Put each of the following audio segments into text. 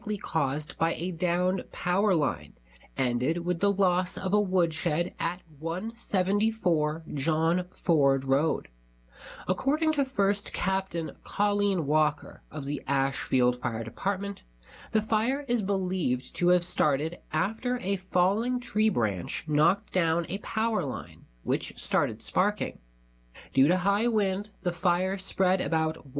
likely caused by a downed power line, ended with the loss of a woodshed at 174 John Ford Road. According to First Captain Colleen Walker of the Ashfield Fire Department, the fire is believed to have started after a falling tree branch knocked down a power line, which started sparking. Due to high wind, the fire spread about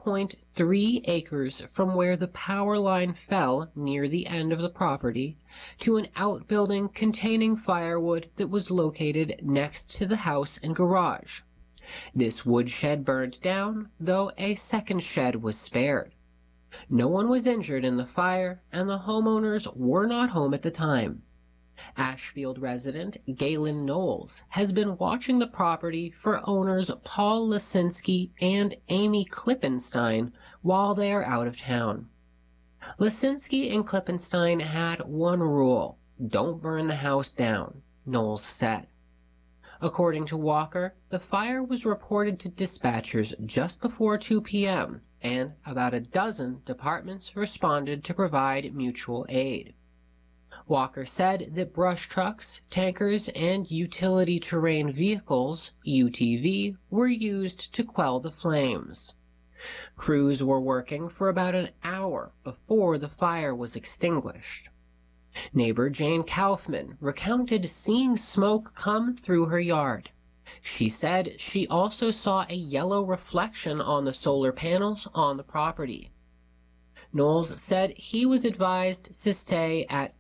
1.3 acres from where the power line fell near the end of the property to an outbuilding containing firewood that was located next to the house and garage. This woodshed burned down, though a second shed was spared. No one was injured in the fire, and the homeowners were not home at the time. Ashfield resident Galen Knowles has been watching the property for owners Paul Lisinski and Amy Klippenstein while they are out of town. Lisinski and Klippenstein had one rule: don't burn the house down, Knowles said. According to Walker, the fire was reported to dispatchers just before 2 p.m., and about a dozen departments responded to provide mutual aid. Walker said that brush trucks, tankers, and utility terrain vehicles, UTV, were used to quell the flames. Crews were working for about an hour before the fire was extinguished. Neighbor Jane Kaufman recounted seeing smoke come through her yard. She said she also saw a yellow reflection on the solar panels on the property. Knowles said he was advised to stay at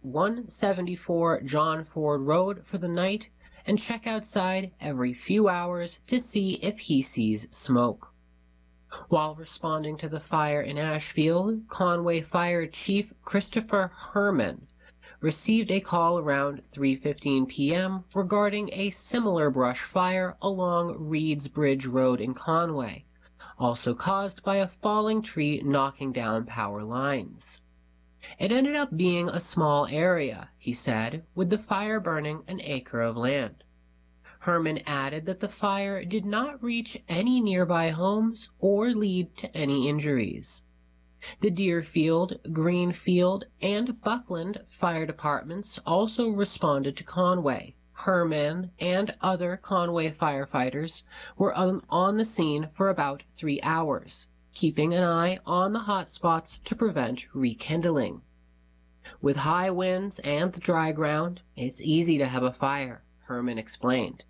174 John Ford Road for the night and check outside every few hours to see if he sees smoke. While responding to the fire in Ashfield, Conway Fire Chief Christopher Herman received a call around 3:15 p.m. regarding a similar brush fire along Reeds Bridge Road in Conway, also caused by a falling tree knocking down power lines. It ended up being a small area, he said, with the fire burning an acre of land. Herman added that the fire did not reach any nearby homes or lead to any injuries. The Deerfield, Greenfield, and Buckland fire departments also responded to Conway. Herman and other Conway firefighters were on the scene for about 3 hours, keeping an eye on the hot spots to prevent rekindling. With high winds and the dry ground, it's easy to have a fire, Herman explained.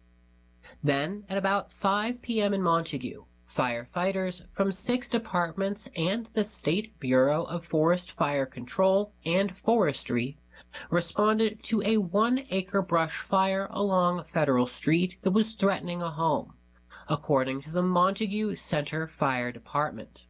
Then, at about 5 p.m. in Montague, firefighters from 6 departments and the State Bureau of Forest Fire Control and Forestry responded to a 1-acre brush fire along Federal Street that was threatening a home, according to the Montague Center Fire Department.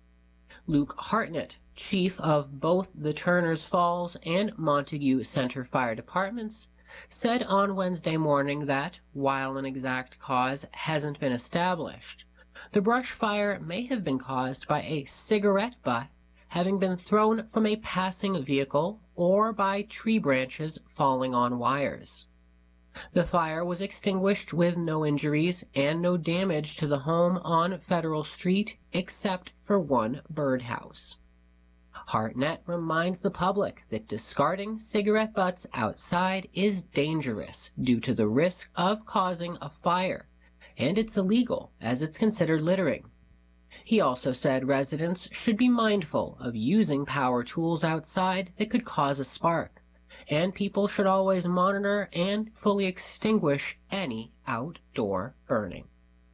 Luke Hartnett, chief of both the Turners Falls and Montague Center Fire Departments, said on Wednesday morning that, while an exact cause hasn't been established, the brush fire may have been caused by a cigarette butt having been thrown from a passing vehicle or by tree branches falling on wires. The fire was extinguished with no injuries and no damage to the home on Federal Street except for one birdhouse. Hartnett reminds the public that discarding cigarette butts outside is dangerous due to the risk of causing a fire, and it's illegal as it's considered littering. He also said residents should be mindful of using power tools outside that could cause a spark, and people should always monitor and fully extinguish any outdoor burning.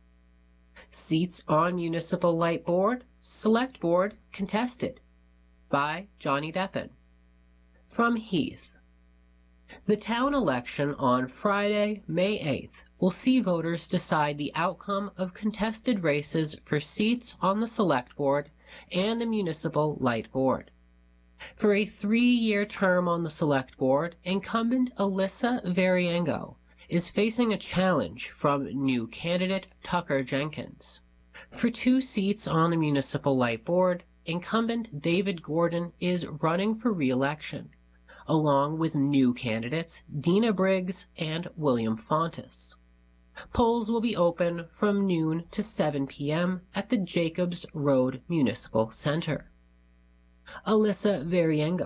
Seats on Municipal Light Board, Select Board contested. By Johnny Deppen. From Heath. The town election on Friday, May 8th, will see voters decide the outcome of contested races for seats on the Select Board and the Municipal Light Board. For a 3-year term on the Select Board, incumbent Alyssa Variango is facing a challenge from new candidate Tucker Jenkins. For 2 seats on the Municipal Light Board, incumbent David Gordon is running for re-election, along with new candidates Dina Briggs and William Fontes. Polls will be open from noon to 7 p.m. at the Jacobs Road Municipal Center. Alyssa Viriengo.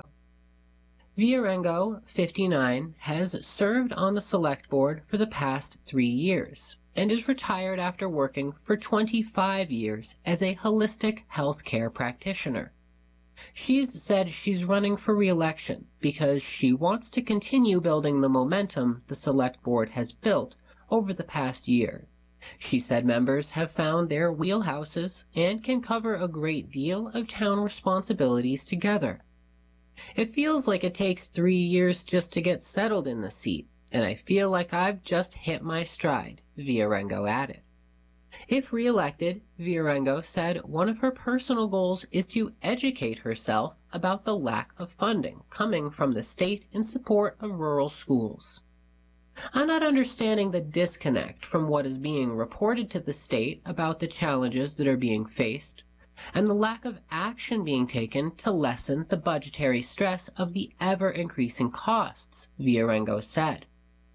Viriengo, 59, has served on the Select Board for the past 3 years and is retired after working for 25 years as a holistic health care practitioner. She's said she's running for re-election because she wants to continue building the momentum the Select Board has built over the past year. She said members have found their wheelhouses and can cover a great deal of town responsibilities together. It feels like it takes 3 years just to get settled in the seat, and I feel like I've just hit my stride, Viriengo added. If re-elected, Viriengo said one of her personal goals is to educate herself about the lack of funding coming from the state in support of rural schools. I'm not understanding the disconnect from what is being reported to the state about the challenges that are being faced, and the lack of action being taken to lessen the budgetary stress of the ever-increasing costs, Viriengo said.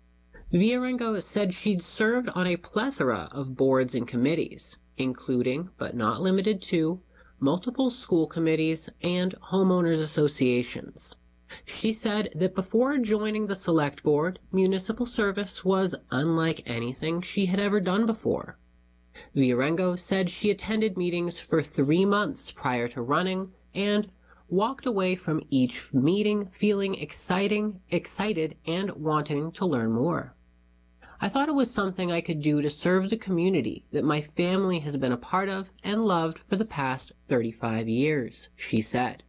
Viriengo said she'd served on a plethora of boards and committees, including, but not limited to, multiple school committees and homeowners associations. She said that before joining the Select Board, municipal service was unlike anything she had ever done before. Viriengo said she attended meetings for 3 months prior to running and walked away from each meeting feeling excited and wanting to learn more. I thought it was something I could do to serve the community that my family has been a part of and loved for the past 35 years, she said.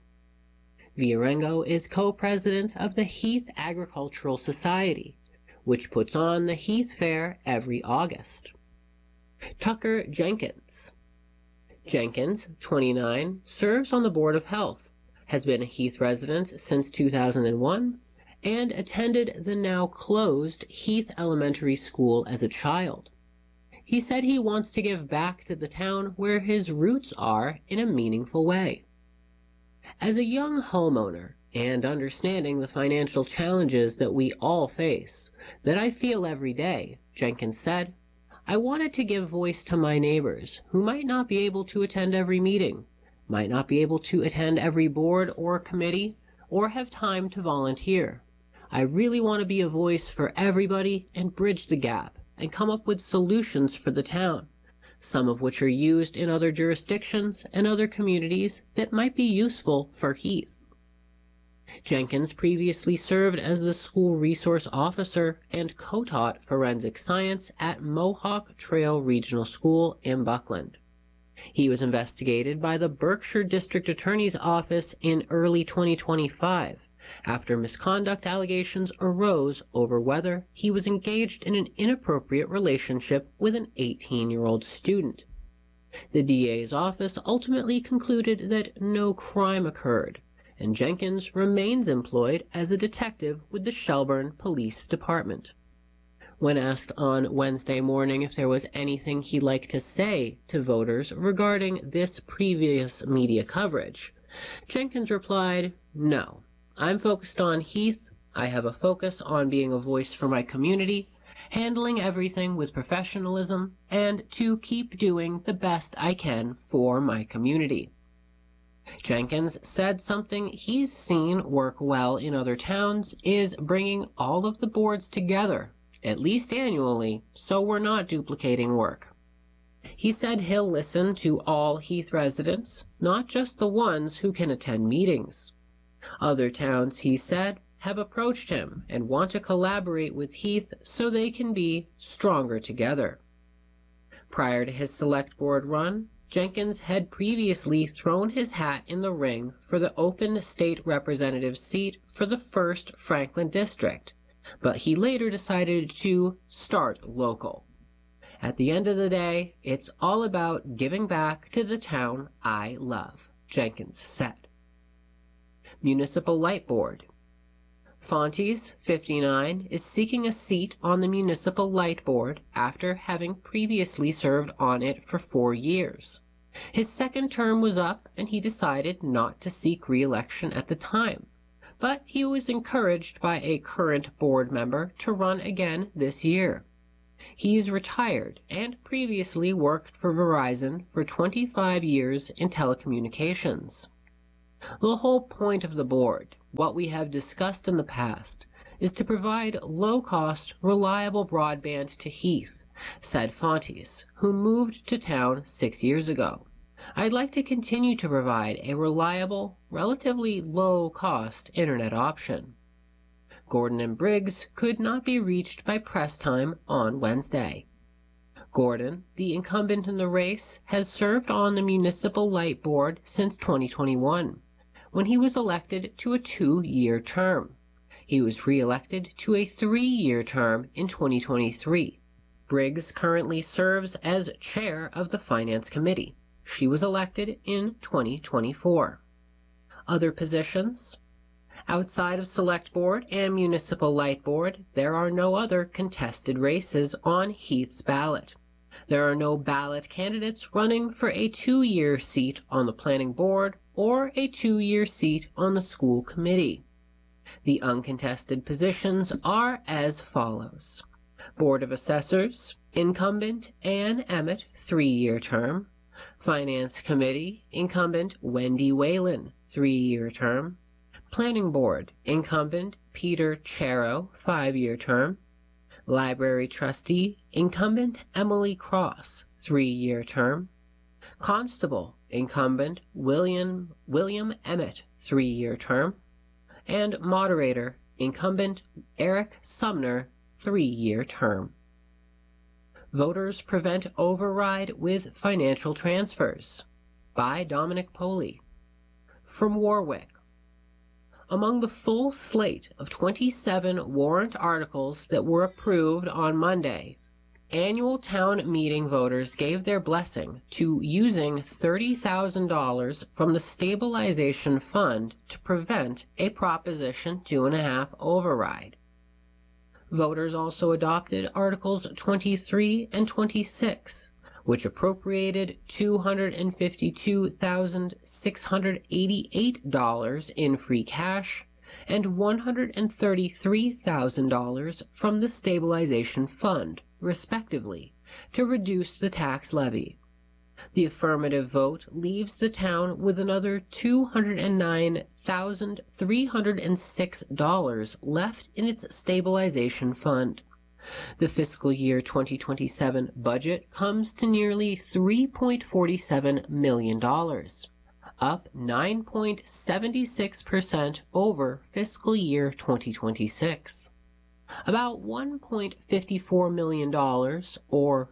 Viriengo is co-president of the Heath Agricultural Society, which puts on the Heath Fair every August. Tucker Jenkins. Jenkins, 29, serves on the Board of Health, has been a Heath resident since 2001, and attended the now closed Heath Elementary School as a child. He said he wants to give back to the town where his roots are in a meaningful way. As a young homeowner, and understanding the financial challenges that we all face, that I feel every day, Jenkins said, I wanted to give voice to my neighbors who might not be able to attend every meeting, might not be able to attend every board or committee, or have time to volunteer. I really want to be a voice for everybody and bridge the gap and come up with solutions for the town, some of which are used in other jurisdictions and other communities that might be useful for Heath. Jenkins previously served as the school resource officer and co-taught forensic science at Mohawk Trail Regional School in Buckland. He was investigated by the Berkshire District Attorney's Office in early 2025 after misconduct allegations arose over whether he was engaged in an inappropriate relationship with an 18-year-old student. The DA's office ultimately concluded that no crime occurred, and Jenkins remains employed as a detective with the Shelburne Police Department. When asked on Wednesday morning if there was anything he'd like to say to voters regarding this previous media coverage, Jenkins replied, "No, I'm focused on Heath. I have a focus on being a voice for my community, handling everything with professionalism, and to keep doing the best I can for my community." Jenkins said something he's seen work well in other towns is bringing all of the boards together, at least annually, so we're not duplicating work. He said he'll listen to all Heath residents, not just the ones who can attend meetings. Other towns, he said, have approached him and want to collaborate with Heath so they can be stronger together. Prior to his Select Board run, Jenkins had previously thrown his hat in the ring for the open state representative seat for the 1st Franklin District, but he later decided to start local. At the end of the day, it's all about giving back to the town I love, Jenkins said. Municipal Light Board. Fontes, 59, is seeking a seat on the Municipal Light Board after having previously served on it for 4 years. His second term was up and he decided not to seek re-election at the time, but he was encouraged by a current board member to run again this year. He's retired and previously worked for Verizon for 25 years in telecommunications. The whole point of the board, what we have discussed in the past, is to provide low-cost, reliable broadband to Heath, said Fontes, who moved to town 6 years ago. I'd like to continue to provide a reliable, relatively low-cost internet option. Gordon and Briggs could not be reached by press time on Wednesday. Gordon, the incumbent in the race, has served on the Municipal Light Board since 2021, when he was elected to a 2-year term. He was re-elected to a 3-year term in 2023. Briggs currently serves as chair of the Finance Committee. She was elected in 2024. Other positions? Outside of Select Board and Municipal Light Board, there are no other contested races on Heath's ballot. There are no ballot candidates running for a 2-year seat on the Planning Board or a 2-year seat on the School Committee. The uncontested positions are as follows. Board of Assessors, incumbent Ann Emmett, 3-year term. Finance Committee, incumbent Wendy Whalen, 3-year term. Planning Board, incumbent Peter Chero, 5-year term. Library Trustee, incumbent Emily Cross, 3-year term. Constable, incumbent William Emmett, 3-year term. And Moderator, incumbent Eric Sumner, 3-year term. Voters Prevent Override with Financial Transfers by Dominic Poley. From Warwick. Among the full slate of 27 warrant articles that were approved on Monday, annual town meeting voters gave their blessing to using $30,000 from the stabilization fund to prevent a Proposition 2.5 override. Voters also adopted Articles 23 and 26, which appropriated $252,688 in free cash and $133,000 from the stabilization fund, respectively, to reduce the tax levy. The affirmative vote leaves the town with another $209,306 left in its stabilization fund. The fiscal year 2027 budget comes to nearly $3.47 million, up 9.76% over fiscal year 2026. About $1.54 million, or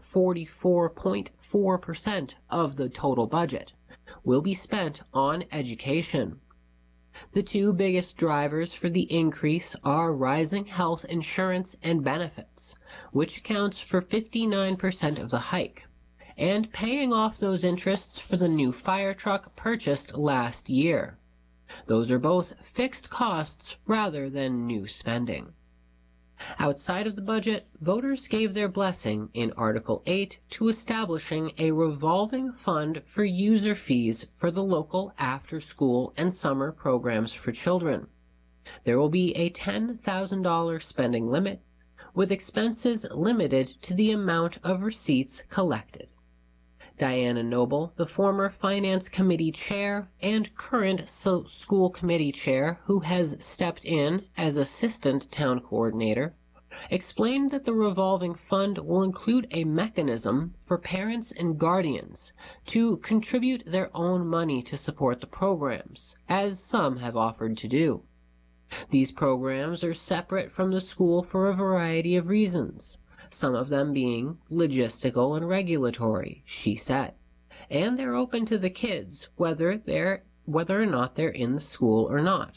44.4% of the total budget, will be spent on education. The two biggest drivers for the increase are rising health insurance and benefits, which accounts for 59% of the hike, and paying off those interests for the new fire truck purchased last year. Those are both fixed costs rather than new spending. Outside of the budget, voters gave their blessing in Article 8 to establishing a revolving fund for user fees for the local after-school and summer programs for children. There will be a $10,000 spending limit, with expenses limited to the amount of receipts collected. Diana Noble, the former Finance Committee Chair and current School Committee Chair who has stepped in as Assistant Town Coordinator, explained that the revolving fund will include a mechanism for parents and guardians to contribute their own money to support the programs, as some have offered to do. These programs are separate from the school for a variety of reasons, some of them being logistical and regulatory, she said, and they're open to the kids whether or not they're in the school or not.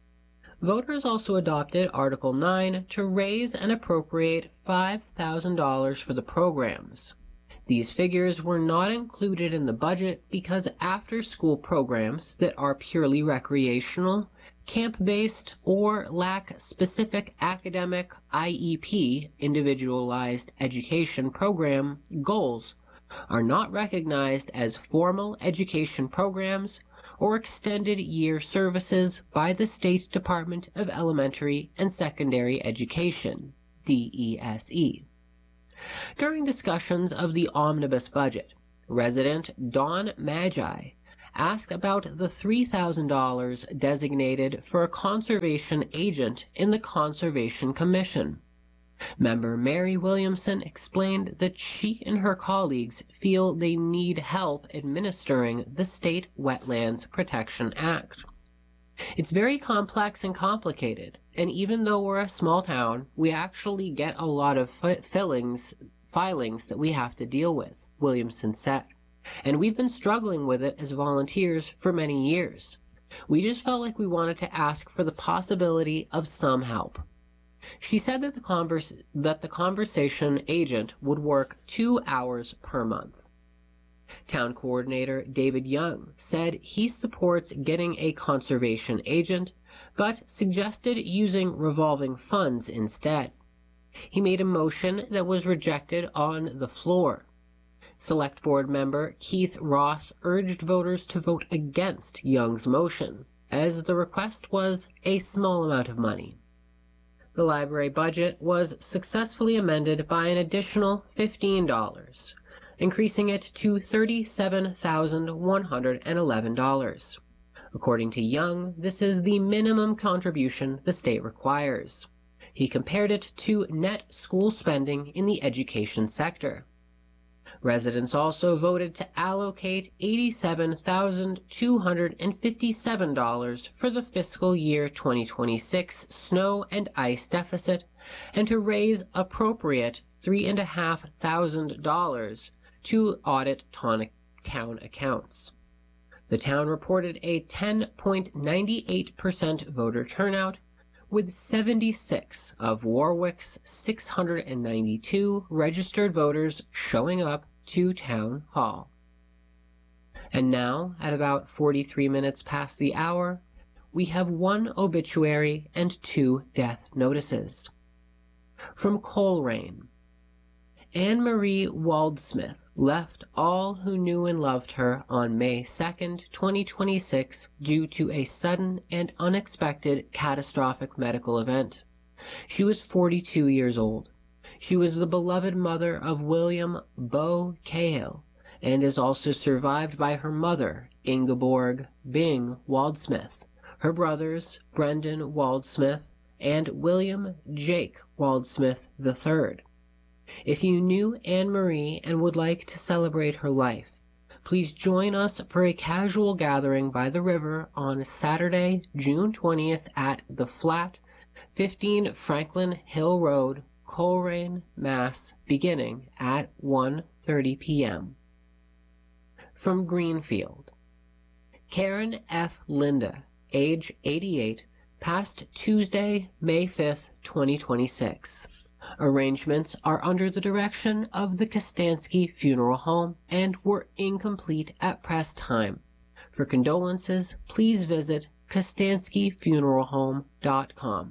Voters also adopted Article 9 to raise and appropriate $5,000 for the programs. These figures were not included in the budget because after-school programs that are purely recreational, camp-based, or lack specific academic IEP, individualized education program, goals are not recognized as formal education programs or extended year services by the State Department of Elementary and Secondary Education, DESE. During discussions of the omnibus budget, resident Dawn Magi asked about the $3,000 designated for a conservation agent in the Conservation Commission. Member Mary Williamson explained that she and her colleagues feel they need help administering the State Wetlands Protection Act. It's very complex and complicated, and even though we're a small town, we actually get a lot of filings that we have to deal with, Williamson said. And we've been struggling with it as volunteers for many years. We just felt like we wanted to ask for the possibility of some help. She said that the conservation agent would work 2 hours per month. Town Coordinator David Young said he supports getting a conservation agent, but suggested using revolving funds instead. He made a motion that was rejected on the floor. Select Board member Keith Ross urged voters to vote against Young's motion, as the request was a small amount of money. The library budget was successfully amended by an additional $15, increasing it to $37,111. According to Young, this is the minimum contribution the state requires. He compared it to net school spending in the education sector. Residents also voted to allocate $87,257 for the fiscal year 2026 snow and ice deficit, and to raise appropriate $3,500 to audit town accounts. The town reported a 10.98% voter turnout, with 76 of Warwick's 692 registered voters showing up to Town Hall. And now, at about 43 minutes past the hour, we have one obituary and 2 death notices. From Coleraine, Anne Marie Waldsmith left all who knew and loved her on May 2, 2026 due to a sudden and unexpected catastrophic medical event. She was 42 years old. She was the beloved mother of William Beau Cahill and is also survived by her mother, Ingeborg Bing Waldsmith, her brothers, Brendan Waldsmith and William Jake Waldsmith III. If you knew Anne Marie and would like to celebrate her life, please join us for a casual gathering by the river on Saturday, June 20th at The Flat, 15 Franklin Hill Road, Coleraine, Mass., beginning at 1:30 p.m. From Greenfield, Karen F. Linda, age 88, passed Tuesday, May 5th, 2026. Arrangements are under the direction of the Kostanski Funeral Home and were incomplete at press time. For condolences, please visit kostanskifuneralhome.com.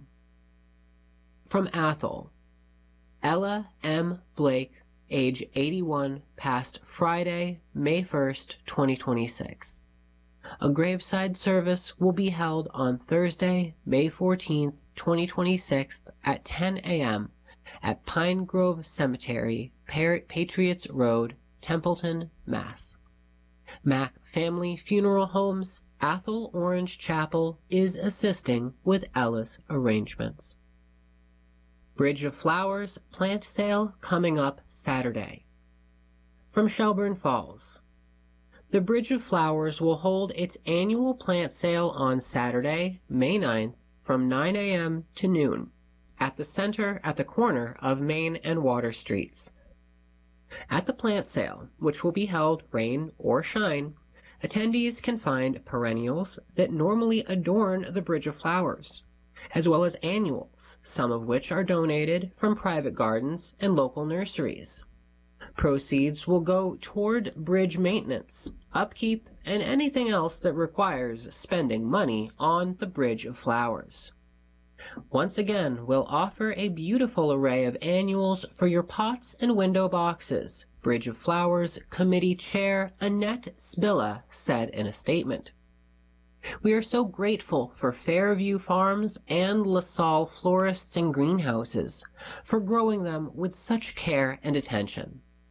From Athol, Ella M. Blake, age 81, passed Friday, May 1st, 2026. A graveside service will be held on Thursday, May 14th, 2026 at 10 a.m. at Pine Grove Cemetery, Patriots Road, Templeton, Mass. Mack Family Funeral Homes, Athol Orange Chapel is assisting with Ella's arrangements. Bridge of Flowers plant sale coming up Saturday. From Shelburne Falls, the Bridge of Flowers will hold its annual plant sale on Saturday, May 9th from 9 a.m. to noon at the corner of Main and Water Streets. At the plant sale, which will be held rain or shine, attendees can find perennials that normally adorn the Bridge of Flowers, as well as annuals, some of which are donated from private gardens and local nurseries. Proceeds will go toward bridge maintenance, upkeep, and anything else that requires spending money on the Bridge of Flowers. Once again, we'll offer a beautiful array of annuals for your pots and window boxes, Bridge of Flowers Committee Chair Annette Spilla said in a statement. We are so grateful for Fairview Farms and LaSalle Florists and Greenhouses for growing them with such care and attention.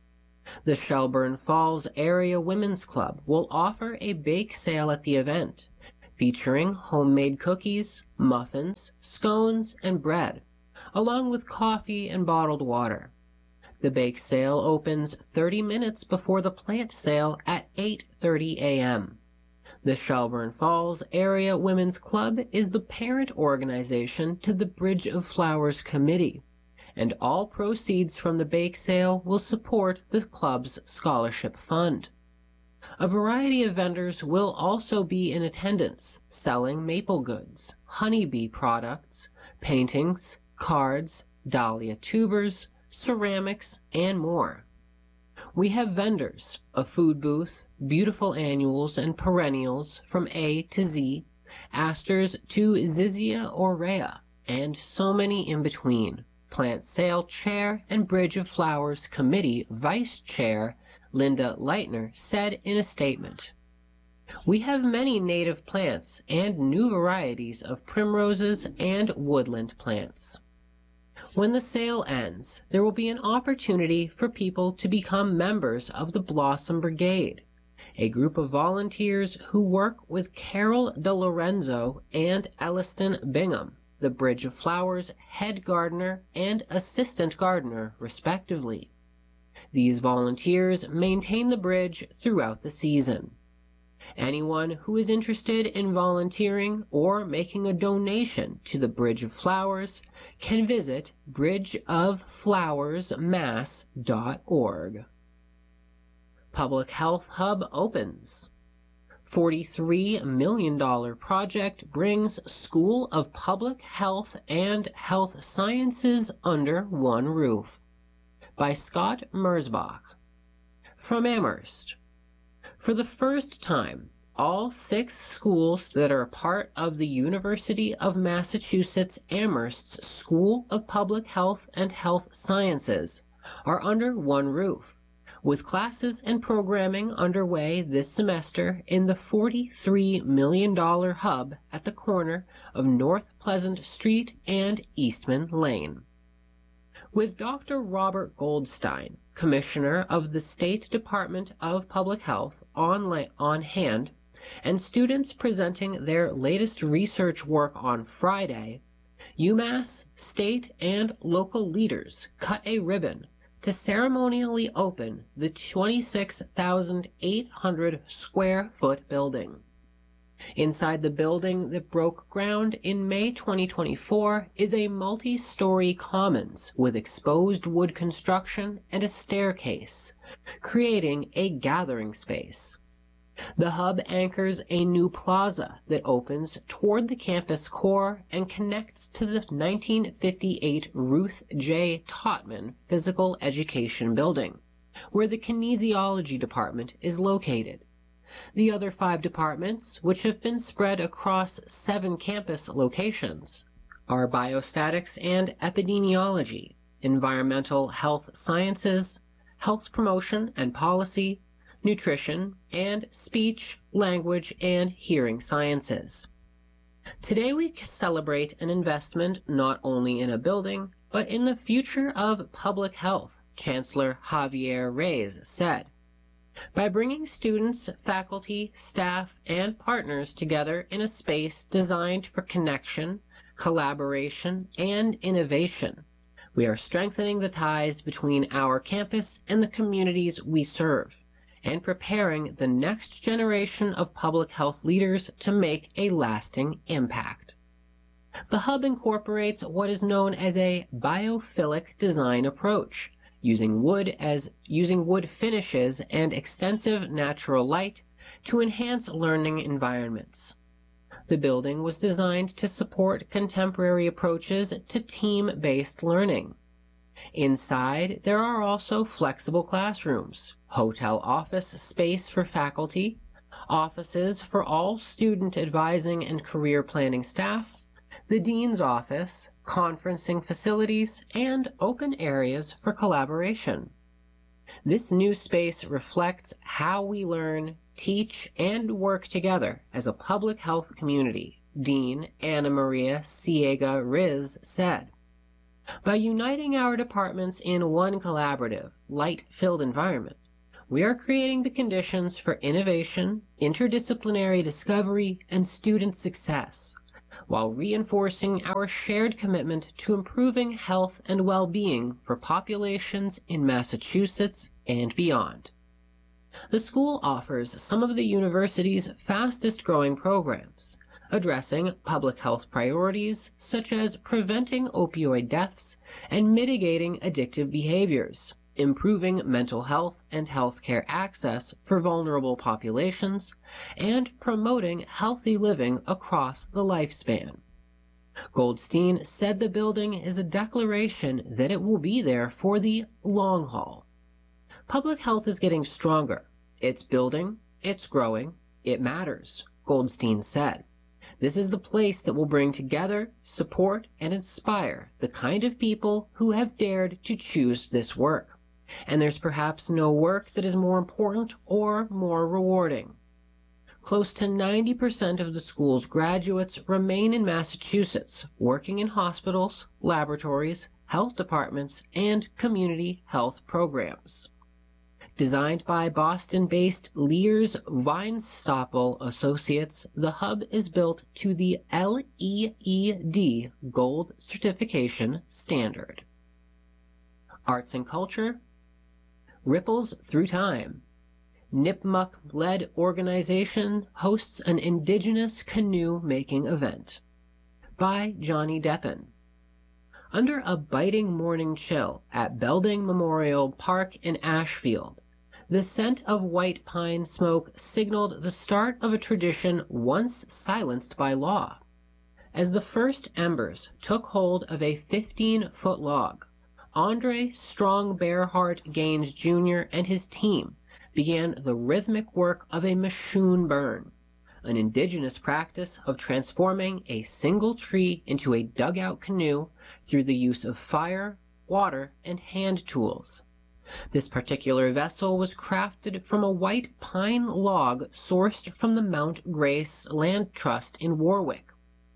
The Shelburne Falls Area Women's Club will offer a bake sale at the event, featuring homemade cookies, muffins, scones, and bread, along with coffee and bottled water. The bake sale opens 30 minutes before the plant sale at 8:30 a.m. The Shelburne Falls Area Women's Club is the parent organization to the Bridge of Flowers Committee, and all proceeds from the bake sale will support the club's scholarship fund. A variety of vendors will also be in attendance, selling maple goods, honeybee products, paintings, cards, dahlia tubers, ceramics, and more. We have vendors, a food booth, beautiful annuals and perennials from A to Z, asters to Zizia aurea, and so many in between. Plant Sale Chair and Bridge of Flowers Committee Vice Chair Linda Leitner said in a statement, "We have many native plants and new varieties of primroses and woodland plants. When the sale ends, there will be an opportunity for people to become members of the Blossom Brigade, a group of volunteers who work with Carol DeLorenzo and Elliston Bingham, the Bridge of Flowers head gardener and assistant gardener, respectively. These volunteers maintain the bridge throughout the season. Anyone who is interested in volunteering or making a donation to the Bridge of Flowers can visit bridgeofflowersmass.org. Public Health Hub opens. $43 million project brings School of Public Health and Health Sciences under one roof. By Scott Merzbach. From Amherst. For the first time, all 6 schools that are a part of the University of Massachusetts Amherst's School of Public Health and Health Sciences are under one roof, with classes and programming underway this semester in the $43 million hub at the corner of North Pleasant Street and Eastman Lane. With Dr. Robert Goldstein, Commissioner of the State Department of Public Health, on hand, and students presenting their latest research work on Friday, UMass, state, and local leaders cut a ribbon to ceremonially open the 26,800 square foot building. Inside the building that broke ground in May 2024 is a multi-story commons with exposed wood construction and a staircase, creating a gathering space. The hub anchors a new plaza that opens toward the campus core and connects to the 1958 Ruth J. Totman Physical Education Building, where the kinesiology department is located. The other 5 departments, which have been spread across 7 campus locations, are biostatics and epidemiology, environmental health sciences, health promotion and policy, nutrition, and speech, language, and hearing sciences. Today we celebrate an investment not only in a building, but in the future of public health, Chancellor Javier Reyes said. By bringing students, faculty, staff, and partners together in a space designed for connection, collaboration, and innovation, we are strengthening the ties between our campus and the communities we serve, and preparing the next generation of public health leaders to make a lasting impact. The hub incorporates what is known as a biophilic design approach, using wood finishes and extensive natural light to enhance learning environments. The building was designed to support contemporary approaches to team-based learning. Inside, there are also flexible classrooms, hotel office space for faculty, offices for all student advising and career planning staff, the dean's office, conferencing facilities, and open areas for collaboration. This new space reflects how we learn, teach, and work together as a public health community, Dean Ana Maria Ciega Riz said. By uniting our departments in one collaborative, light-filled environment, we are creating the conditions for innovation, interdisciplinary discovery, and student success, while reinforcing our shared commitment to improving health and well-being for populations in Massachusetts and beyond. The school offers some of the university's fastest-growing programs, addressing public health priorities such as preventing opioid deaths and mitigating addictive behaviors, improving mental health and healthcare access for vulnerable populations, and promoting healthy living across the lifespan. Goldstein said the building is a declaration that it will be there for the long haul. Public health is getting stronger. It's building, it's growing, it matters, Goldstein said. This is the place that will bring together, support, and inspire the kind of people who have dared to choose this work. And there's perhaps no work that is more important or more rewarding. Close to 90% of the school's graduates remain in Massachusetts, working in hospitals, laboratories, health departments, and community health programs. Designed by Boston-based Lears Weinstoppel Associates, the hub is built to the LEED Gold Certification standard. Arts and culture. Ripples through time. Nipmuc-led organization hosts an indigenous canoe-making event. By Johnny Deppen. Under a biting morning chill at Belding Memorial Park in Ashfield, the scent of white pine smoke signaled the start of a tradition once silenced by law. As the first embers took hold of a 15-foot log, Andre Strong Bearheart Gaines Jr. and his team began the rhythmic work of a Machoon burn, an indigenous practice of transforming a single tree into a dugout canoe through the use of fire, water, and hand tools. This particular vessel was crafted from a white pine log sourced from the Mount Grace Land Trust in Warwick.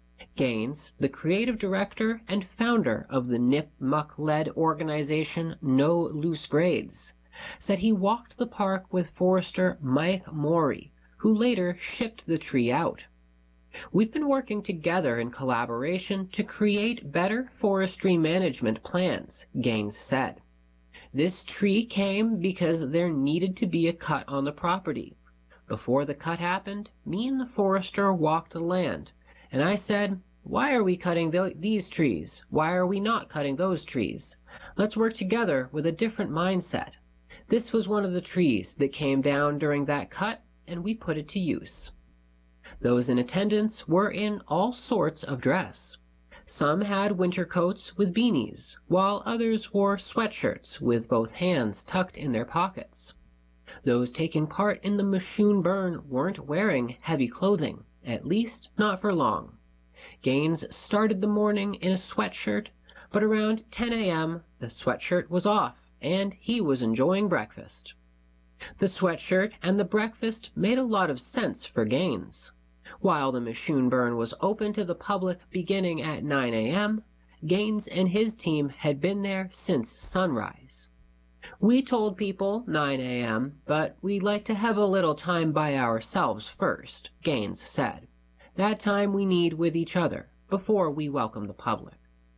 Gaines, the creative director and founder of the Nipmuc-led organization No Loose Braids, said he walked the park with forester Mike Morey, who later shipped the tree out. We've been working together in collaboration to create better forestry management plans, Gaines said. This tree came because there needed to be a cut on the property. Before the cut happened, me and the forester walked the land, and I said, "Why are we cutting these trees? Why are we not cutting those trees? Let's work together with a different mindset." This was one of the trees that came down during that cut, and we put it to use. Those in attendance were in all sorts of dress. Some had winter coats with beanies, while others wore sweatshirts with both hands tucked in their pockets. Those taking part in the Machoon burn weren't wearing heavy clothing, at least not for long. Gaines started the morning in a sweatshirt, but around 10 a.m. the sweatshirt was off, and he was enjoying breakfast. The sweatshirt and the breakfast made a lot of sense for Gaines. While the Machoon burn was open to the public beginning at 9 a.m., Gaines and his team had been there since sunrise. "We told people 9 a.m., but we'd like to have a little time by ourselves first," Gaines said. "That time we need with each other before we welcome the public."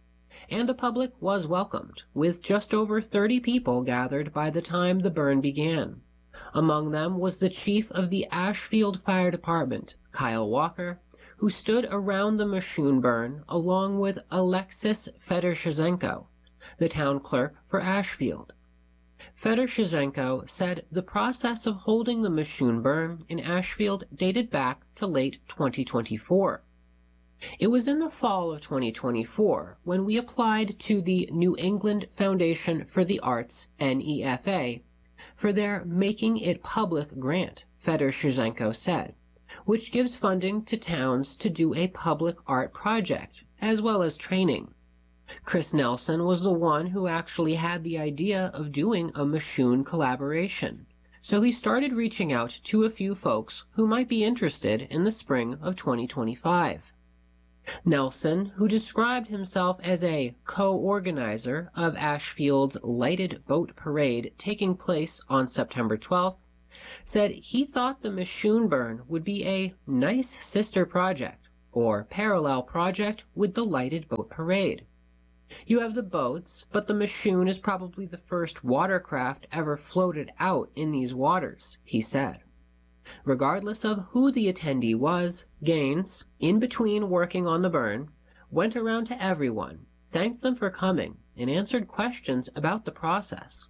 And the public was welcomed, with just over 30 people gathered by the time the burn began. Among them was the chief of the Ashfield Fire Department, Kyle Walker, who stood around the Machoon burn along with Alexis Fedoshchenko, the town clerk for Ashfield. Fedoshchenko said the process of holding the Machoon burn in Ashfield dated back to late 2024. It was in the fall of 2024 when we applied to the New England Foundation for the Arts, NEFA, for their Making It Public grant, Fedoshchenko said, which gives funding to towns to do a public art project, as well as training. Chris Nelson was the one who actually had the idea of doing a Machoon collaboration, so he started reaching out to a few folks who might be interested in the spring of 2025. Nelson, who described himself as a co-organizer of Ashfield's lighted boat parade taking place on September 12th, said he thought the Mashune would be a nice sister project or parallel project with the lighted boat parade. You have the boats, but the Mashune is probably the first watercraft ever floated out in these waters, he said. Regardless of who the attendee was, Gaines, in between working on the burn, went around to everyone, thanked them for coming, and answered questions about the process.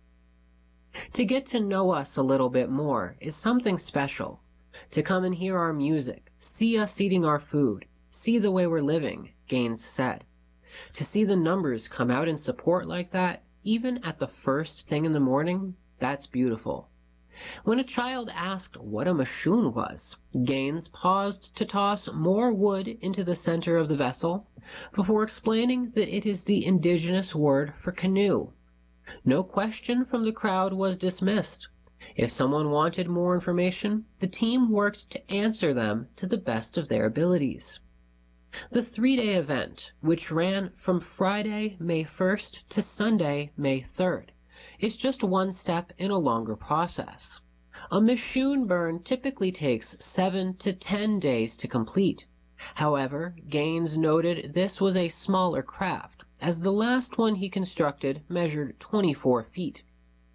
To get to know us a little bit more is something special. To come and hear our music, see us eating our food, see the way we're living, Gaines said. To see the numbers come out in support like that, even at the first thing in the morning, that's beautiful. When a child asked what a Mashune was, Gaines paused to toss more wood into the center of the vessel before explaining that it is the indigenous word for canoe. No question from the crowd was dismissed. If someone wanted more information, the team worked to answer them to the best of their abilities. The three-day event, which ran from Friday, May 1st to Sunday, May 3rd, is just one step in a longer process. A Mashune burn typically takes 7 to 10 days to complete. However, Gaines noted this was a smaller craft, as the last one he constructed measured 24 feet.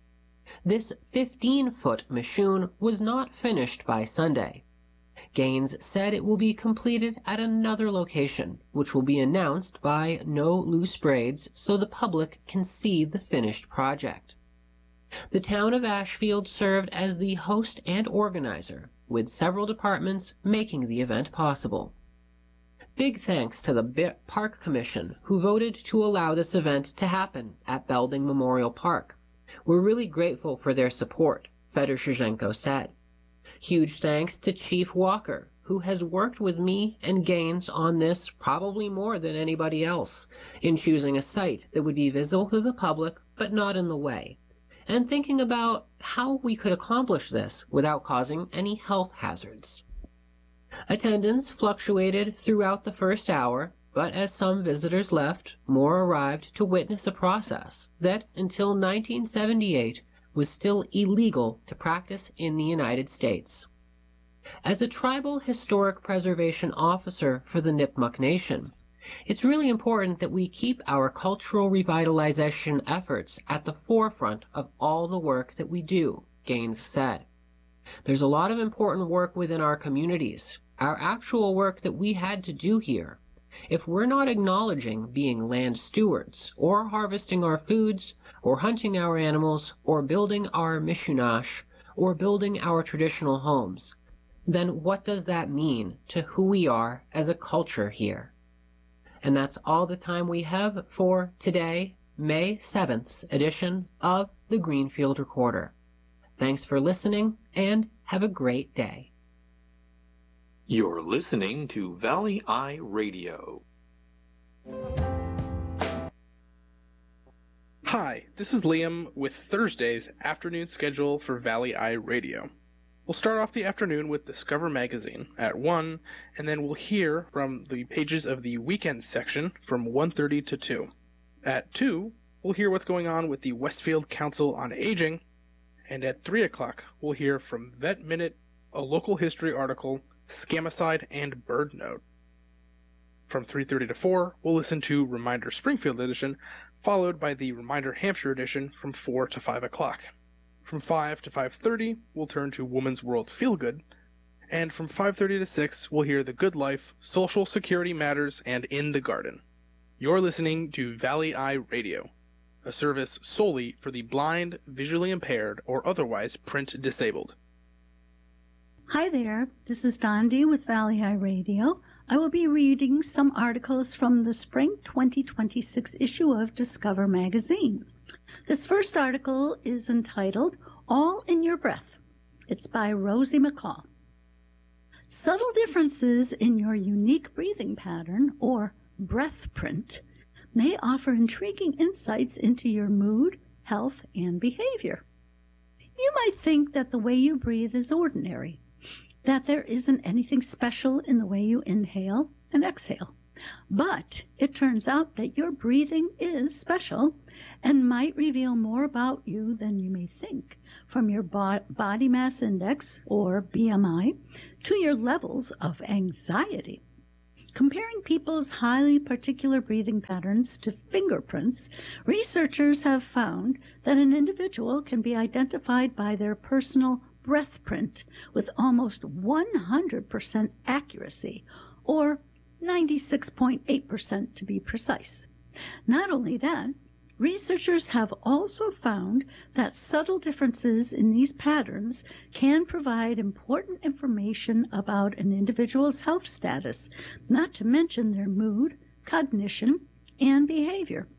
This 15-foot Mashune was not finished by Sunday. Gaines said it will be completed at another location, which will be announced by No Loose Braids so the public can see the finished project. The town of Ashfield served as the host and organizer, with several departments making the event possible. Big thanks to the Park Commission, who voted to allow this event to happen at Belding Memorial Park. We're really grateful for their support, Fedoshchenko said. Huge thanks to Chief Walker, who has worked with me and Gaines on this probably more than anybody else, in choosing a site that would be visible to the public but not in the way, and thinking about how we could accomplish this without causing any health hazards. Attendance fluctuated throughout the first hour, but as some visitors left, more arrived to witness a process that, until 1978, was still illegal to practice in the United States. As a tribal historic preservation officer for the Nipmuc Nation, it's really important that we keep our cultural revitalization efforts at the forefront of all the work that we do, Gaines said. There's a lot of important work within our communities, our actual work that we had to do here. If we're not acknowledging being land stewards, or harvesting our foods, or hunting our animals, or building our mishunash, or building our traditional homes, then what does that mean to who we are as a culture here? And that's all the time we have for today, May 7th edition of the Greenfield Recorder. Thanks for listening, and have a great day. You're listening to Valley Eye Radio. Hi, this is Liam with Thursday's afternoon schedule for Valley Eye Radio. We'll start off the afternoon with Discover Magazine at 1, and then we'll hear from the pages of the weekend section from 1:30 to 2. At 2, we'll hear what's going on with the Westfield Council on Aging, and at 3 o'clock, we'll hear from Vet Minute, a local history article, Scamicide, and Bird Note. From 3:30 to 4, we'll listen to Reminder Springfield Edition, followed by the Reminder Hampshire Edition from 4 to 5 o'clock. From 5 to 5:30, we'll turn to Woman's World Feelgood, and from 5:30 to 6, we'll hear The Good Life, Social Security Matters, and In the Garden. You're listening to Valley Eye Radio, a service solely for the blind, visually impaired, or otherwise print disabled. Hi there, this is Dondi with Valley Eye Radio. I will be reading some articles from the spring 2026 issue of Discover Magazine. This first article is entitled All in Your Breath. It's by Rosie McCall. Subtle differences in your unique breathing pattern, or breath print, may offer intriguing insights into your mood, health, and behavior. You might think that the way you breathe is ordinary, that there isn't anything special in the way you inhale and exhale. But it turns out that your breathing is special and might reveal more about you than you may think, from your body mass index, or BMI, to your levels of anxiety. Comparing people's highly particular breathing patterns to fingerprints, researchers have found that an individual can be identified by their personal breath print with almost 100% accuracy, or 96.8% to be precise. Not only that, researchers have also found that subtle differences in these patterns can provide important information about an individual's health status, not to mention their mood, cognition, and behavior.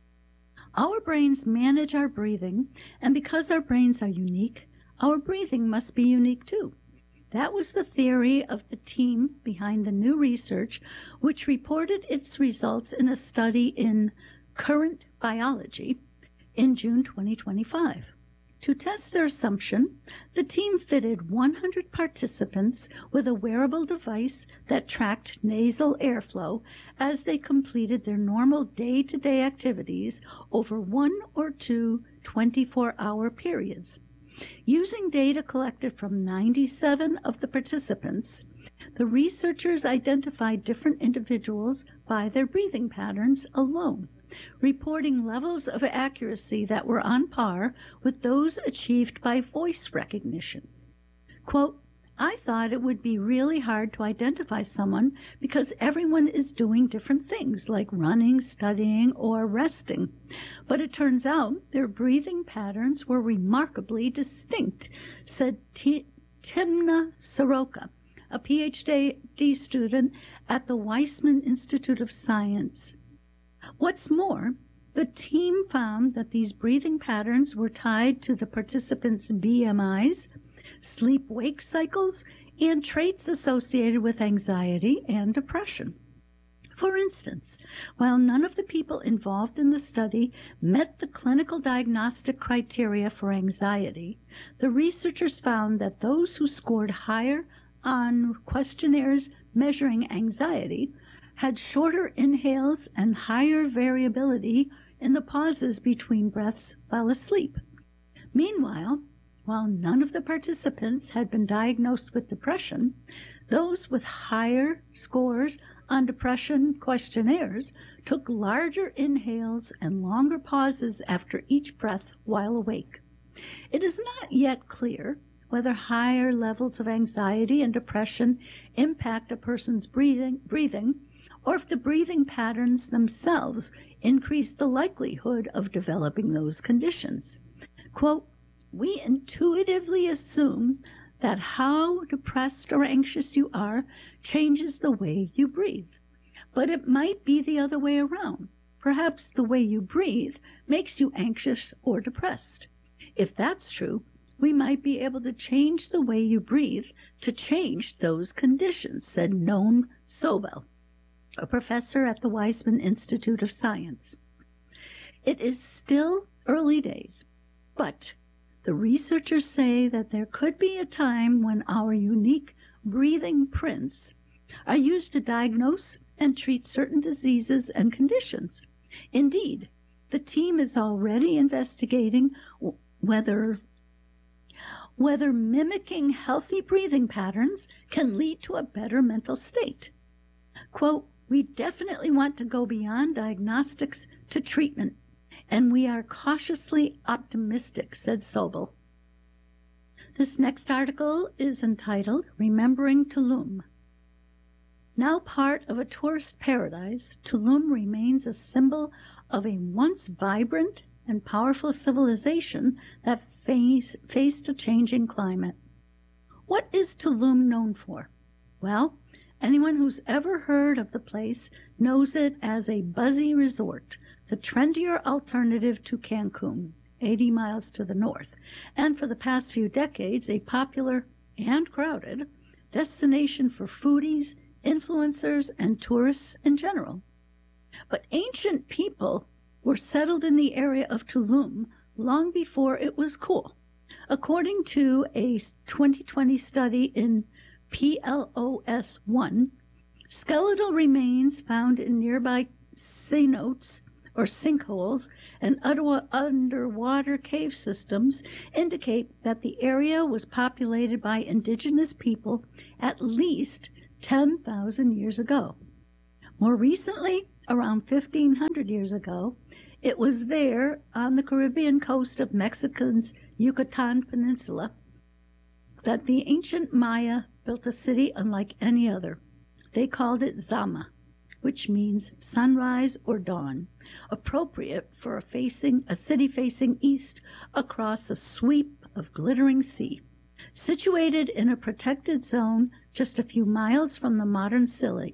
Our brains manage our breathing, and because our brains are unique, our breathing must be unique too. That was the theory of the team behind the new research, which reported its results in a study in Current Biology in June 2025. To test their assumption, the team fitted 100 participants with a wearable device that tracked nasal airflow as they completed their normal day-to-day activities over 1 or 2 24-hour periods. Using data collected from 97 of the participants, the researchers identified different individuals by their breathing patterns alone, reporting levels of accuracy that were on par with those achieved by voice recognition. Quote, "I thought it would be really hard to identify someone because everyone is doing different things like running, studying, or resting. But it turns out their breathing patterns were remarkably distinct," said Timna Soroka, a PhD student at the Weizmann Institute of Science. What's more, the team found that these breathing patterns were tied to the participants' BMIs, sleep-wake cycles, and traits associated with anxiety and depression. For instance, while none of the people involved in the study met the clinical diagnostic criteria for anxiety, the researchers found that those who scored higher on questionnaires measuring anxiety had shorter inhales and higher variability in the pauses between breaths while asleep. Meanwhile, while none of the participants had been diagnosed with depression, those with higher scores on depression questionnaires took larger inhales and longer pauses after each breath while awake. It is not yet clear whether higher levels of anxiety and depression impact a person's breathing, or if the breathing patterns themselves increase the likelihood of developing those conditions. Quote, "We intuitively assume that how depressed or anxious you are changes the way you breathe. But it might be the other way around. Perhaps the way you breathe makes you anxious or depressed. If that's true, we might be able to change the way you breathe to change those conditions," said Noam Sobel, a professor at the Weizmann Institute of Science. It is still early days, but the researchers say that there could be a time when our unique breathing prints are used to diagnose and treat certain diseases and conditions. Indeed, the team is already investigating whether mimicking healthy breathing patterns can lead to a better mental state. Quote, "We definitely want to go beyond diagnostics to treatment, and we are cautiously optimistic," said Sobel. This next article is entitled "Remembering Tulum." Now part of a tourist paradise, Tulum remains a symbol of a once vibrant and powerful civilization that faced a changing climate. What is Tulum known for? Well, anyone who's ever heard of the place knows it as a buzzy resort, the trendier alternative to Cancun, 80 miles to the north, and for the past few decades a popular and crowded destination for foodies, influencers, and tourists in general. But ancient people were settled in the area of Tulum long before it was cool. According to a 2020 study in PLOS One, Skeletal remains found in nearby cenotes or sinkholes and underwater cave systems indicate that the area was populated by indigenous people at least 10,000 years ago. More recently, around 1,500 years ago, it was there on the Caribbean coast of Mexico's Yucatan Peninsula that the ancient Maya built a city unlike any other. They called it Zama, which means sunrise or dawn, appropriate for a city facing east across a sweep of glittering sea. Situated in a protected zone just a few miles from the modern city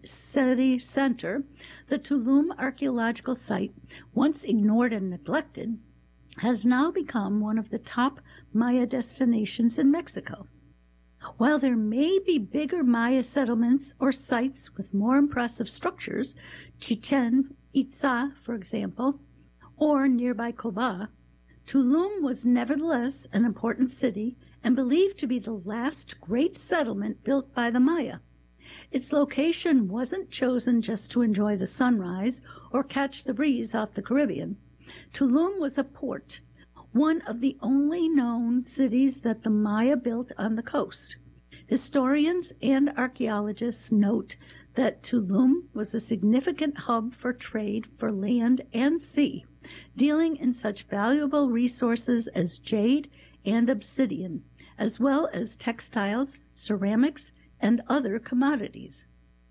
center, the Tulum archaeological site, once ignored and neglected, has now become one of the top Maya destinations in Mexico. While there may be bigger Maya settlements or sites with more impressive structures, Chichen Itza, for example, or nearby Coba, Tulum was nevertheless an important city and believed to be the last great settlement built by the Maya. Its location wasn't chosen just to enjoy the sunrise or catch the breeze off the Caribbean. Tulum was a port, one of the only known cities that the Maya built on the coast. Historians and archaeologists note that Tulum was a significant hub for trade for land and sea, dealing in such valuable resources as jade and obsidian, as well as textiles, ceramics, and other commodities.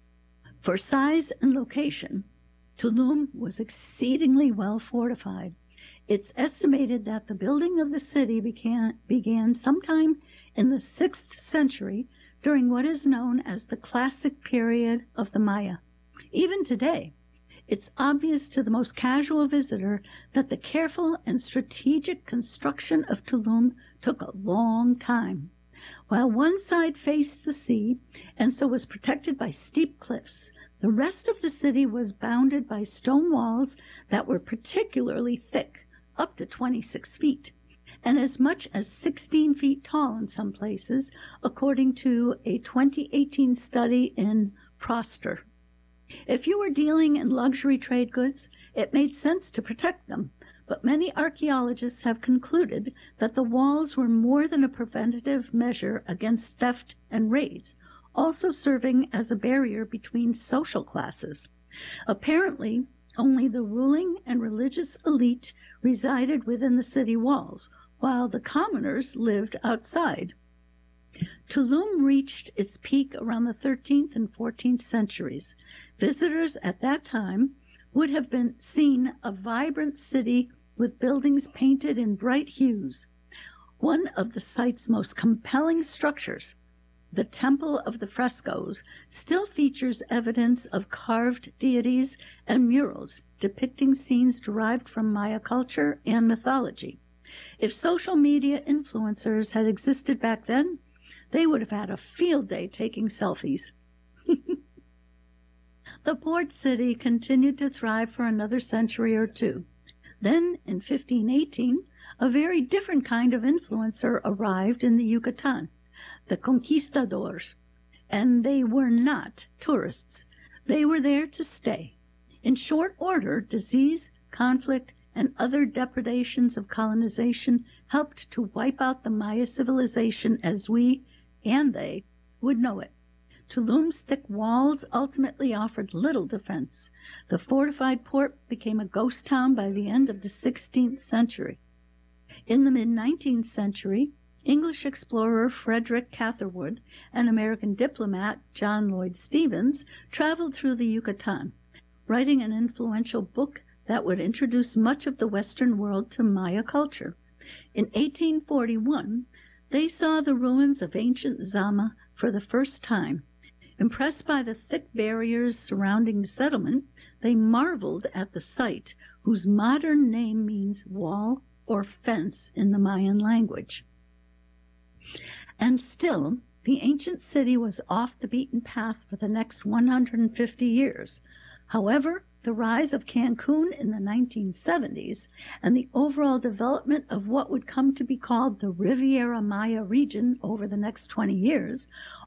For size and location, Tulum was exceedingly well fortified. It's estimated that the building of the city began sometime in the 6th century during what is known as the classic period of the Maya. Even today, it's obvious to the most casual visitor that the careful and strategic construction of Tulum took a long time. While one side faced the sea and so was protected by steep cliffs, the rest of the city was bounded by stone walls that were particularly thick, up to 26 feet, and as much as 16 feet tall in some places, according to a 2018 study in Proster. If you were dealing in luxury trade goods, it made sense to protect them, but many archaeologists have concluded that the walls were more than a preventative measure against theft and raids, also serving as a barrier between social classes. Apparently, only the ruling and religious elite resided within the city walls, while the commoners lived outside. Tulum reached its peak around the 13th and 14th centuries. Visitors at that time would have seen a vibrant city with buildings painted in bright hues. One of the site's most compelling structures, the Temple of the Frescoes, still features evidence of carved deities and murals depicting scenes derived from Maya culture and mythology. If social media influencers had existed back then, they would have had a field day taking selfies. The port city continued to thrive for another century or two. Then, in 1518, a very different kind of influencer arrived in the Yucatan, the conquistadors, and they were not tourists. They were there to stay. In short order, disease, conflict, and other depredations of colonization helped to wipe out the Maya civilization as we, and they, would know it. Tulum's thick walls ultimately offered little defense. The fortified port became a ghost town by the end of the 16th century. In the mid-19th century, English explorer Frederick Catherwood and American diplomat John Lloyd Stevens traveled through the Yucatan, writing an influential book that would introduce much of the Western world to Maya culture. In 1841, they saw the ruins of ancient Zama for the first time. Impressed by the thick barriers surrounding the settlement, they marveled at the site, whose modern name means wall or fence in the Mayan language. And still, the ancient city was off the beaten path for the next 150 years. However, the rise of Cancun in the 1970s and the overall development of what would come to be called the Riviera Maya region over the next 20 years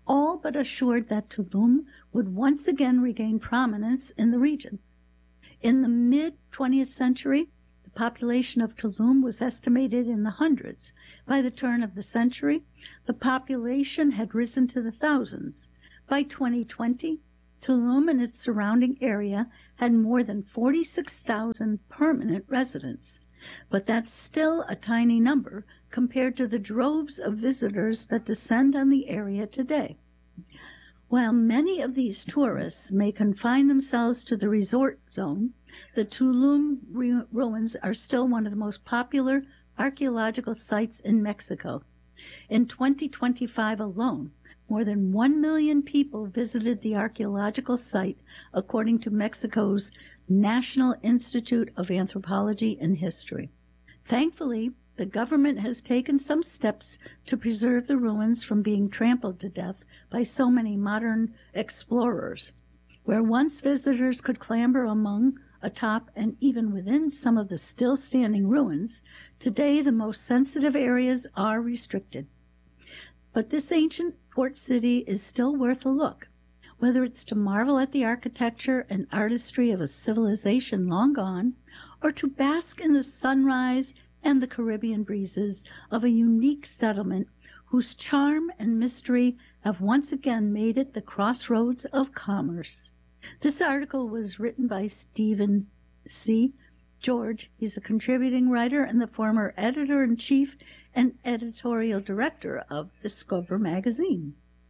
all but assured that Tulum would once again regain prominence in the region. In the mid-20th century, the population of Tulum was estimated in the hundreds. By the turn of the century, the population had risen to the thousands. By 2020, Tulum and its surrounding area had more than 46,000 permanent residents. But that's still a tiny number compared to the droves of visitors that descend on the area today. While many of these tourists may confine themselves to the resort zone, the Tulum ruins are still one of the most popular archaeological sites in Mexico. In 2025 alone, more than 1 million people visited the archaeological site, according to Mexico's National Institute of Anthropology and History. Thankfully, the government has taken some steps to preserve the ruins from being trampled to death by so many modern explorers. Where once visitors could clamber among, atop, and even within some of the still standing ruins, today the most sensitive areas are restricted. But this ancient port city is still worth a look, whether it's to marvel at the architecture and artistry of a civilization long gone, or to bask in the sunrise and the Caribbean breezes of a unique settlement whose charm and mystery have once again made it the crossroads of commerce. This article was written by Stephen C. George. He's a contributing writer and the former editor-in-chief and editorial director of Discover magazine.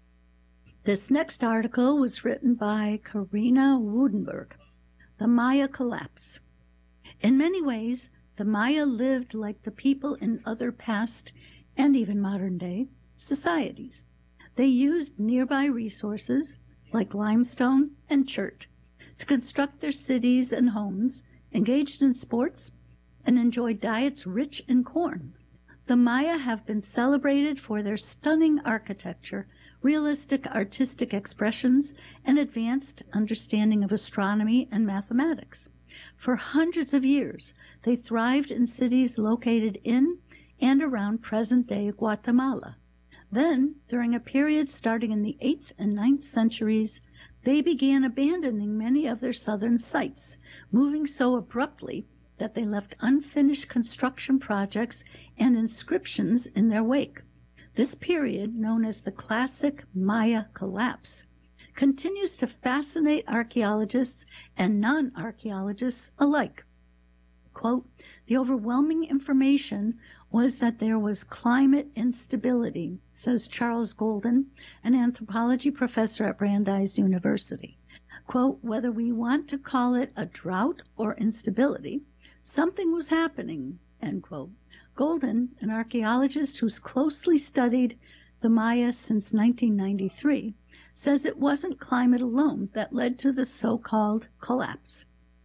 This next article was written by Karina Woudenberg. The Maya Collapse. In many ways, the Maya lived like the people in other past and even modern-day societies. They used nearby resources like limestone and chert to construct their cities and homes, engaged in sports, and enjoyed diets rich in corn. The Maya have been celebrated for their stunning architecture, realistic artistic expressions, and advanced understanding of astronomy and mathematics. For hundreds of years, they thrived in cities located in and around present-day Guatemala. Then, during a period starting in the 8th and 9th centuries, they began abandoning many of their southern sites, moving so abruptly that they left unfinished construction projects and inscriptions in their wake. This period, known as the Classic Maya Collapse, continues to fascinate archaeologists and non-archaeologists alike. Quote, "The overwhelming information was that there was climate instability," says Charles Golden, an anthropology professor at Brandeis University. Quote, "Whether we want to call it a drought or instability, something was happening," end quote. Golden, an archaeologist who's closely studied the Maya since 1993, says it wasn't climate alone that led to the so-called collapse.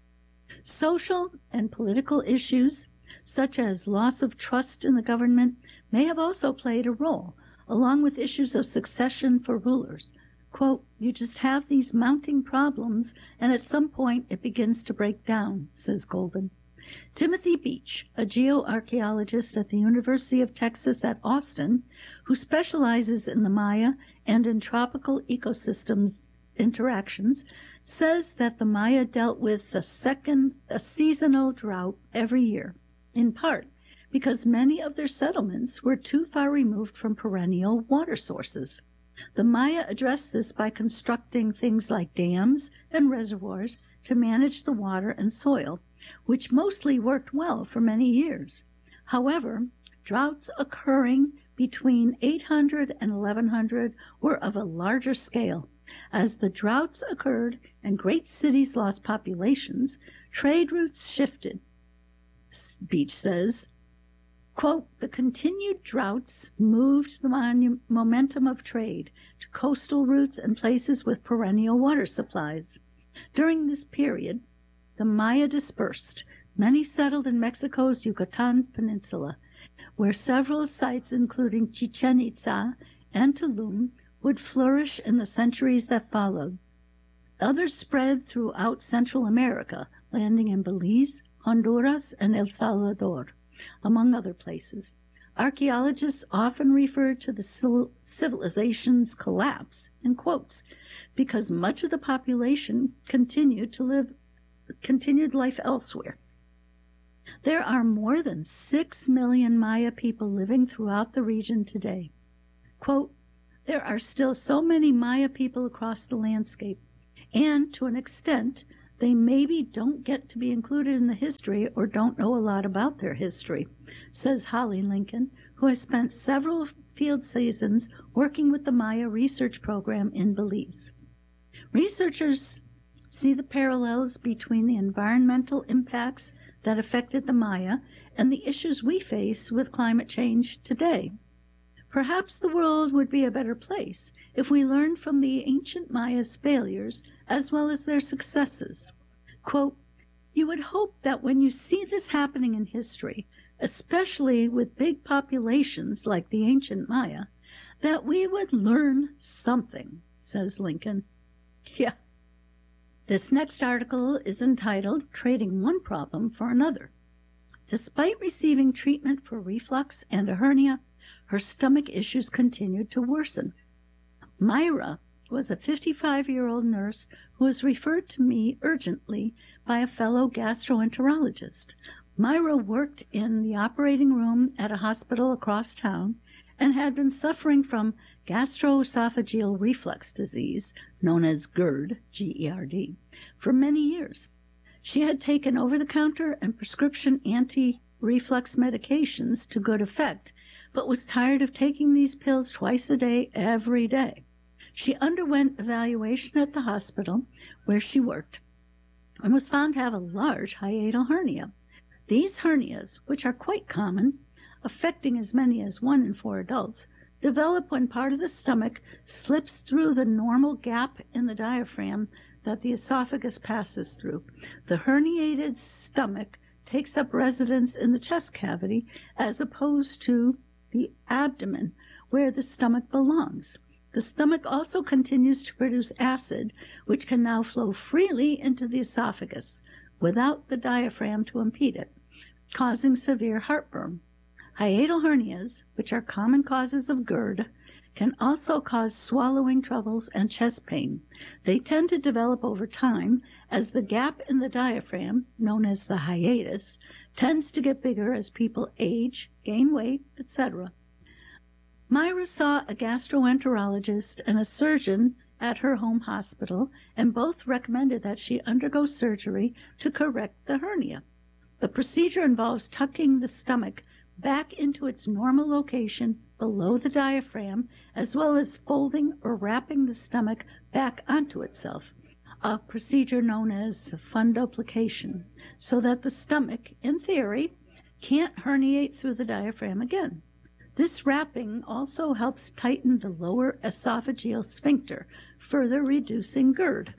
Social and political issues, such as loss of trust in the government, may have also played a role, along with issues of succession for rulers. Quote, "You just have these mounting problems, and at some point it begins to break down," says Golden. Timothy Beach, a geoarchaeologist at the University of Texas at Austin, who specializes in the Maya and in tropical ecosystems interactions, says that the Maya dealt with a seasonal drought every year, in part because many of their settlements were too far removed from perennial water sources. The Maya addressed this by constructing things like dams and reservoirs to manage the water and soil, which mostly worked well for many years. However, droughts occurring between 800 and 1100 were of a larger scale. As the droughts occurred and great cities lost populations, trade routes shifted. Beach says, quote, "The continued droughts moved the momentum of trade to coastal routes and places with perennial water supplies. During this period, the Maya dispersed. Many settled in Mexico's Yucatan Peninsula, where several sites, including Chichen Itza and Tulum, would flourish in the centuries that followed. Others spread throughout Central America, landing in Belize, Honduras, and El Salvador, among other places. Archaeologists often refer to the civilization's collapse in quotes because much of the population continued life elsewhere. There are more than 6 million Maya people living throughout the region today. Quote, there are still so many Maya people across the landscape, and to an extent, they maybe don't get to be included in the history or don't know a lot about their history, says Holly Lincoln, who has spent several field seasons working with the Maya research program in Belize. Researchers see the parallels between the environmental impacts that affected the Maya and the issues we face with climate change today. Perhaps the world would be a better place if we learned from the ancient Maya's failures as well as their successes. Quote, you would hope that when you see this happening in history, especially with big populations like the ancient Maya, that we would learn something, says Lincoln. Yeah. This next article is entitled Trading One Problem for Another. Despite receiving treatment for reflux and a hernia, her stomach issues continued to worsen. Myra was a 55-year-old nurse who was referred to me urgently by a fellow gastroenterologist. Myra worked in the operating room at a hospital across town and had been suffering from gastroesophageal reflux disease, known as GERD, G-E-R-D, for many years. She had taken over-the-counter and prescription anti-reflux medications to good effect, but was tired of taking these pills twice a day, every day. She underwent evaluation at the hospital where she worked and was found to have a large hiatal hernia. These hernias, which are quite common, affecting as many as 1 in 4 adults, develop when part of the stomach slips through the normal gap in the diaphragm that the esophagus passes through. The herniated stomach takes up residence in the chest cavity as opposed to the abdomen, where the stomach belongs. The stomach also continues to produce acid, which can now flow freely into the esophagus without the diaphragm to impede it, causing severe heartburn. Hiatal hernias, which are common causes of GERD, can also cause swallowing troubles and chest pain. They tend to develop over time as the gap in the diaphragm, known as the hiatus, tends to get bigger as people age, gain weight, etc. Myra saw a gastroenterologist and a surgeon at her home hospital, and both recommended that she undergo surgery to correct the hernia. The procedure involves tucking the stomach back into its normal location below the diaphragm, as well as folding or wrapping the stomach back onto itself, a procedure known as fundoplication, so that the stomach, in theory, can't herniate through the diaphragm again. This wrapping also helps tighten the lower esophageal sphincter, further reducing GERD.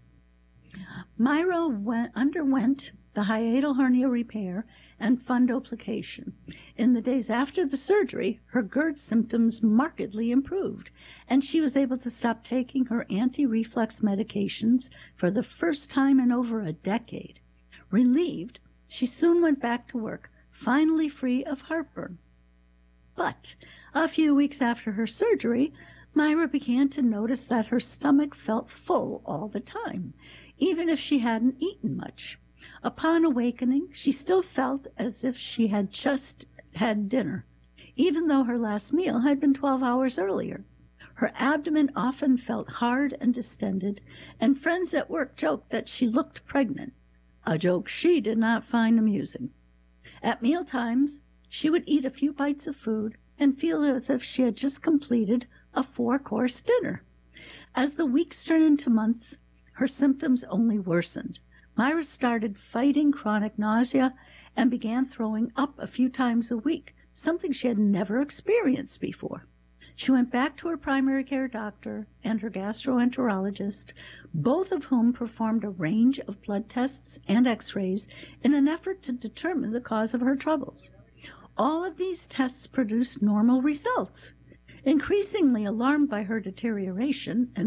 Myra underwent the hiatal hernia repair and fundoplication. In the days after the surgery, her GERD symptoms markedly improved, and she was able to stop taking her anti-reflux medications for the first time in over a decade. Relieved, she soon went back to work, finally free of heartburn. But a few weeks after her surgery, Myra began to notice that her stomach felt full all the time, even if she hadn't eaten much. Upon awakening, she still felt as if she had just had dinner, even though her last meal had been 12 hours earlier. Her abdomen often felt hard and distended, and friends at work joked that she looked pregnant, a joke she did not find amusing. At meal times, she would eat a few bites of food and feel as if she had just completed a 4-course dinner. As the weeks turned into months, her symptoms only worsened. Myra started fighting chronic nausea and began throwing up a few times a week, something she had never experienced before. She went back to her primary care doctor and her gastroenterologist, both of whom performed a range of blood tests and x-rays in an effort to determine the cause of her troubles. All of these tests produced normal results. Increasingly alarmed by her deterioration and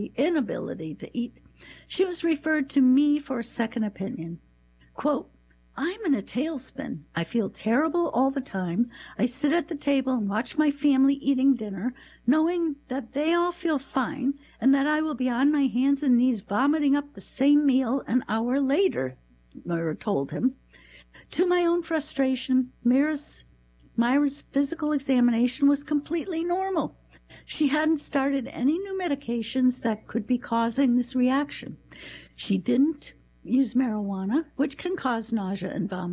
inability to eat, she was referred to me for a second opinion. Quote, I'm in a tailspin. I feel terrible all the time. I sit at the table and watch my family eating dinner, knowing that they all feel fine and that I will be on my hands and knees vomiting up the same meal an hour later, Myra told him. To my own frustration, Myra's physical examination was completely normal. She hadn't started any new medications that could be causing this reaction. She didn't use marijuana, which can cause nausea and vomiting.